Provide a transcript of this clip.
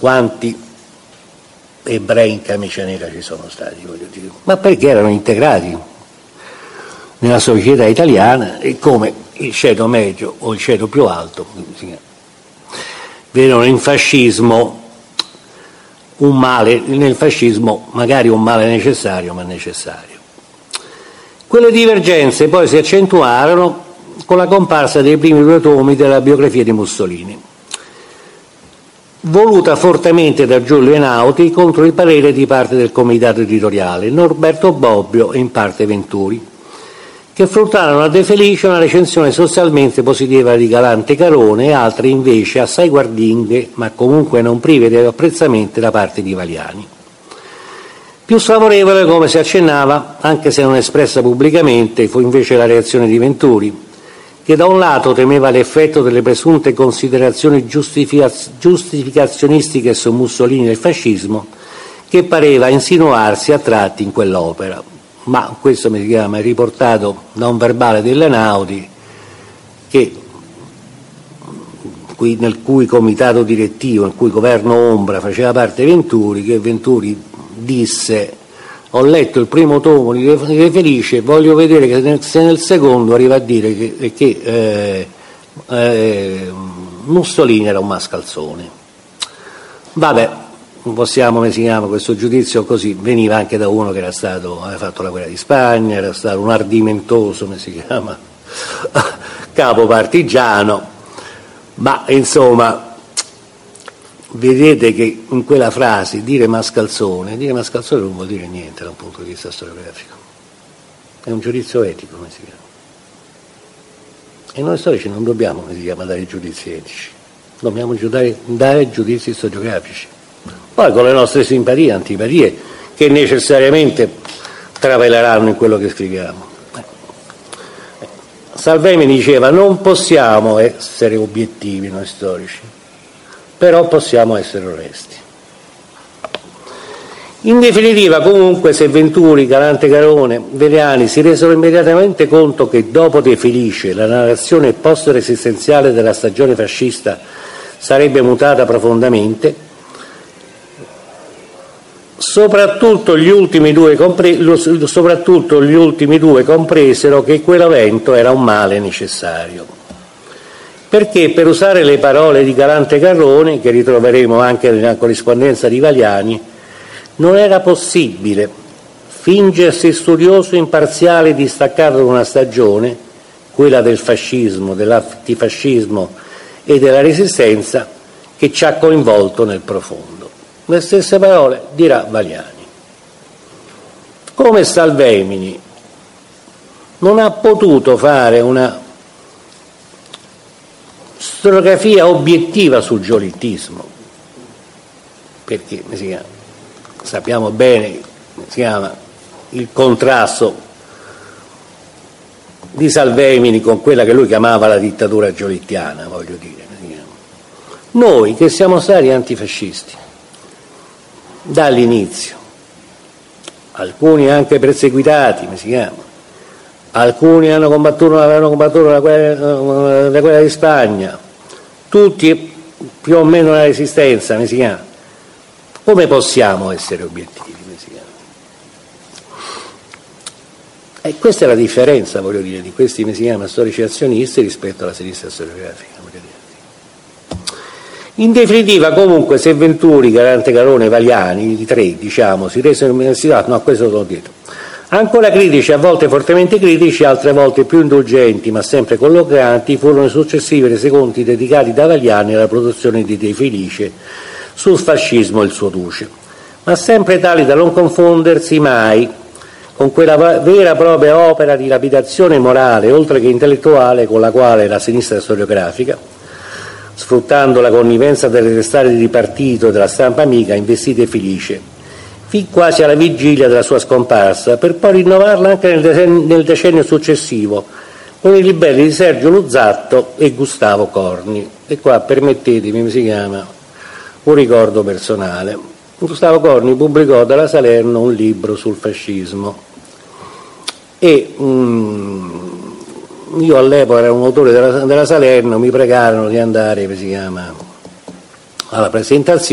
quanti ebrei in camicia nera ci sono stati, voglio dire, ma perché erano integrati nella società italiana e come il ceto medio o il ceto più alto vedono in fascismo un male, nel fascismo magari un male necessario, ma necessario. Quelle divergenze poi si accentuarono con la comparsa dei primi 2 tomi della biografia di Mussolini, voluta fortemente da Giulio Einaudi contro il parere di parte del comitato editoriale, Norberto Bobbio e in parte Venturi, che fruttarono a De Felice una recensione sostanzialmente positiva di Galante Carone e altre invece assai guardinghe, ma comunque non prive di apprezzamento da parte di Valiani. Più sfavorevole, come si accennava, anche se non espressa pubblicamente, fu invece la reazione di Venturi, che da un lato temeva l'effetto delle presunte considerazioni giustificazionistiche su Mussolini e il fascismo, che pareva insinuarsi a tratti in quell'opera. Ma questo è riportato da un verbale dell'Einaudi nel cui comitato direttivo, nel cui governo ombra faceva parte Venturi, che Venturi disse: ho letto il primo tomo di De Felice, voglio vedere che se nel secondo arriva a dire che Mussolini era un mascalzone. Vabbè, non possiamo, questo giudizio così veniva anche da uno che aveva fatto la guerra di Spagna, era stato un ardimentoso, capo partigiano, ma insomma vedete che in quella frase dire mascalzone non vuol dire niente da un punto di vista storiografico, è un giudizio etico, e noi storici non dobbiamo dare giudizi etici, dobbiamo dare giudizi storiografici. Poi con le nostre simpatie e antipatie che necessariamente traveleranno in quello che scriviamo. Salvemini diceva: non possiamo essere obiettivi noi storici, però possiamo essere onesti. In definitiva, comunque, se Venturi, Galante Carone, Veliani si resero immediatamente conto che dopo De Felice la narrazione post-resistenziale della stagione fascista sarebbe mutata profondamente, soprattutto gli ultimi due compresero che quell'evento era un male necessario. Perché, per usare le parole di Galante Carone, che ritroveremo anche nella corrispondenza di Valiani, non era possibile fingersi studioso imparziale e distaccato da una stagione, quella del fascismo, dell'antifascismo e della resistenza, che ci ha coinvolto nel profondo. Le stesse parole dirà Valiani. Come Salvemini non ha potuto fare una storiografia obiettiva sul giolittismo, perché sappiamo bene il contrasto di Salvemini con quella che lui chiamava la dittatura giolittiana, voglio dire. Noi che siamo stati antifascisti dall'inizio, alcuni anche perseguitati, alcuni avevano combattuto la guerra di Spagna, tutti più o meno la resistenza, come possiamo essere obiettivi? E questa è la differenza, voglio dire, di questi storici azionisti rispetto alla sinistra storiografica. In definitiva, comunque, se Venturi, Galante Carone e Valiani, i tre, si resero questo l'ho detto, ancora critici, a volte fortemente critici, altre volte più indulgenti, ma sempre colloquianti, furono i successivi resoconti dedicati da Valiani alla produzione di De Felice sul fascismo e il suo duce, ma sempre tali da non confondersi mai con quella vera e propria opera di lapidazione morale, oltre che intellettuale, con la quale la sinistra storiografica, sfruttando la connivenza delle testate di partito e della stampa amica, investite Felice, fin quasi alla vigilia della sua scomparsa, per poi rinnovarla anche nel decennio successivo, con i libelli di Sergio Luzzatto e Gustavo Corni. E qua permettetemi, un ricordo personale. Gustavo Corni pubblicò dalla Salerno un libro sul fascismo e io all'epoca ero un autore della Salerno, mi pregarono di andare alla presentazione